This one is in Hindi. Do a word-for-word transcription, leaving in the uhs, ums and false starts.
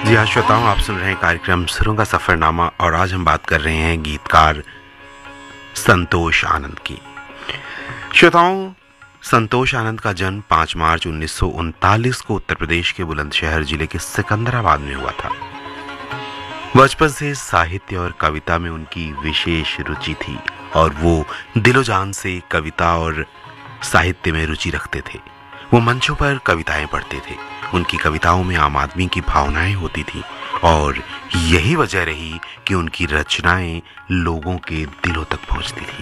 जी हाँ श्रोताओं, आप सुन रहे हैं कार्यक्रम सुरों का सफरनामा और आज हम बात कर रहे हैं गीतकार संतोष आनंद की। श्रोताओं, संतोष आनंद का जन्म पाँच मार्च उन्नीस सौ उनतालीस को उत्तर प्रदेश के बुलंदशहर जिले के सिकंदराबाद में हुआ था। बचपन से साहित्य और कविता में उनकी विशेष रुचि थी और वो दिलो जान से कविता और साहित्य में रुचि रखते थे। वो मंचों पर कविताएं पढ़ते थे। उनकी कविताओं में आम आदमी की भावनाएं होती थी और यही वजह रही कि उनकी रचनाएं लोगों के दिलों तक पहुंचती थी।